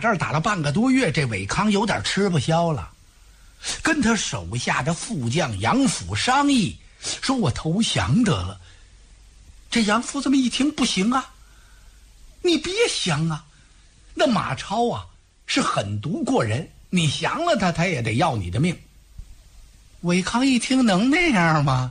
这儿打了半个多月，这韦康有点吃不消了，跟他手下的副将杨阜商议，说我投降得了。这杨阜这么一听，不行啊，你别降啊，那马超啊是狠毒过人，你降了他，他也得要你的命。韦康一听，能那样吗？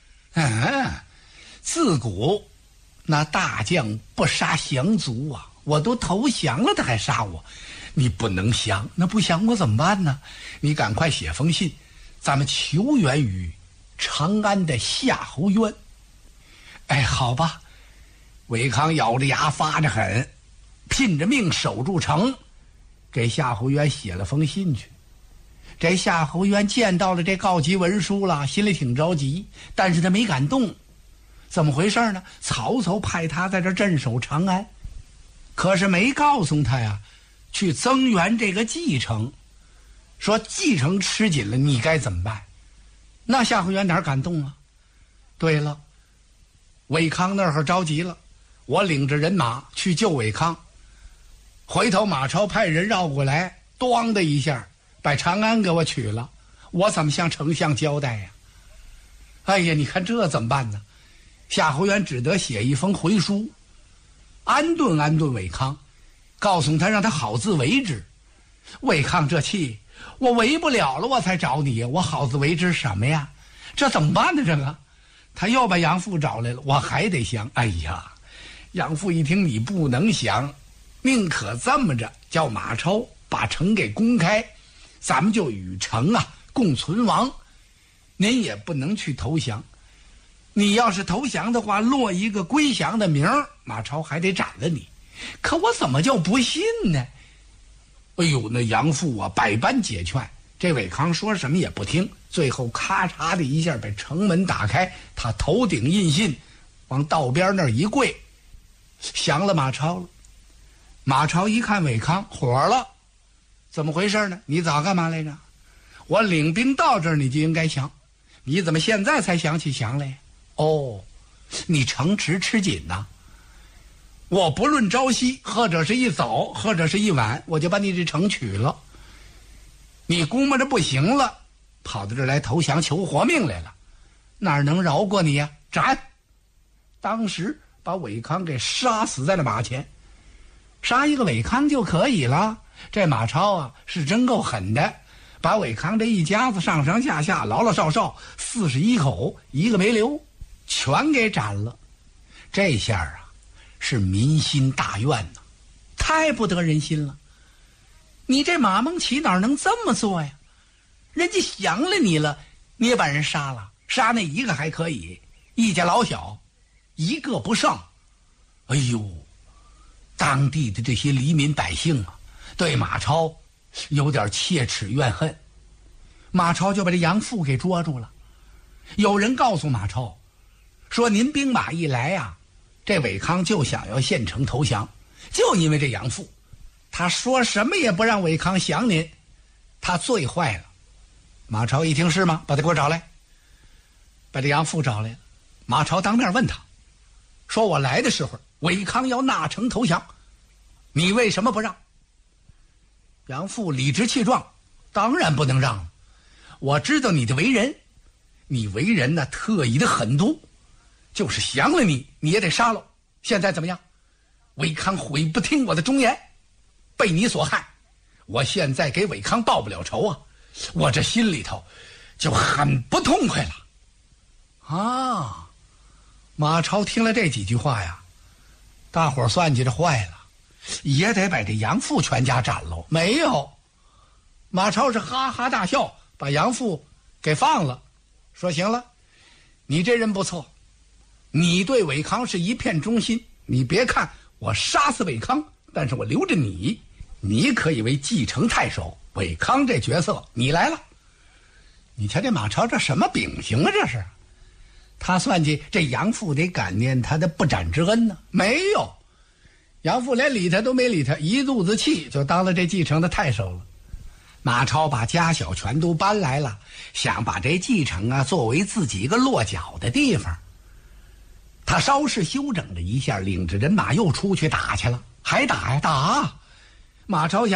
自古那大将不杀降卒啊，我都投降了，他还杀我，你不能降，那不降我怎么办呢？你赶快写封信，咱们求援于长安的夏侯渊。哎，好吧。韦康咬着牙发着狠，拼着命守住城，给夏侯渊写了封信去。这夏侯渊见到了这告急文书了，心里挺着急，但是他没敢动。怎么回事呢？曹操派他在这镇守长安，可是没告诉他呀，去增援这个蓟城，说蓟城吃紧了，你该怎么办？那夏侯渊哪敢动啊？对了，韦康那儿着急了，我领着人马去救韦康，回头马超派人绕过来，咣的一下把长安给我取了，我怎么向丞相交代呀？哎呀，你看这怎么办呢？夏侯渊只得写一封回书，安顿安顿韦康，告诉他让他好自为之。韦康这气，我为不了了，我才找你，我好自为之什么呀？这怎么办呢？这个他又把杨阜找来了，我还得降。哎呀，杨阜一听你不能降，宁可这么着，叫马超把城给攻开，咱们就与城啊共存亡，您也不能去投降。你要是投降的话，落一个归降的名儿，马超还得斩了你。可我怎么就不信呢？哎呦，那杨阜啊百般解劝，这韦康说什么也不听，最后咔嚓的一下把城门打开，他头顶印信，往道边那儿一跪，降了马超了。马超一看韦康火了，怎么回事呢？你早干嘛来着？我领兵到这儿你就应该降，你怎么现在才想起降来呀？哦，你城池吃紧呐！我不论朝夕，或者是一早，或者是一晚，我就把你这城取了。你估摸着不行了，跑到这儿来投降求活命来了，哪能饶过你呀？斩！当时把韦康给杀死在了马前。杀一个韦康就可以了，这马超啊是真够狠的，把韦康这一家子上上下下老老少少41口一个没留，全给斩了。这下啊是民心大怨呐，太不得人心了。你这马孟起哪能这么做呀？人家降了你了，你也把人杀了，杀那一个还可以，一家老小一个不剩。哎呦，当地的这些黎民百姓啊，对马超有点切齿怨恨。马超就把这杨阜给捉住了。有人告诉马超说，您兵马一来啊，这韦康就想要献城投降，就因为这杨阜，他说什么也不让韦康降您，他最坏了。马超一听是吗？把他给我找来。把这杨阜找来了。马超当面问他，说我来的时候韦康要纳城投降，你为什么不让？杨阜理直气壮，当然不能让，我知道你的为人，你为人呢特意的狠毒，就是降了你也得杀了。现在怎么样？韦康悔不听我的忠言，被你所害，我现在给韦康报不了仇啊，我这心里头就很不痛快了。啊，马超听了这几句话呀，大伙儿算计着坏了，也得把这杨阜全家斩喽。没有，马超是哈哈大笑，把杨阜给放了，说行了，你这人不错，你对韦康是一片忠心，你别看我杀死韦康，但是我留着你，你可以为继承太守，韦康这角色你来了。你瞧这马超这什么秉行啊？这是他算计这杨阜得感念他的不斩之恩呢。没有，杨阜连理他都没理他，一肚子气就当了这继承的太守了。马超把家小全都搬来了，想把这继承啊作为自己一个落脚的地方。他稍事休整了一下，领着人马又出去打去了。还打呀打！马超想